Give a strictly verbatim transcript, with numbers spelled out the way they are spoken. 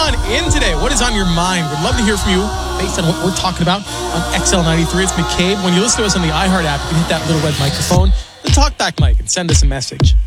on in today? What is on your mind? We'd love to hear from you based on what we're talking about on X L ninety-three. It's McCabe. When you listen to us on the iHeart app, you can hit that little red microphone, the talkback mic, and send us a message.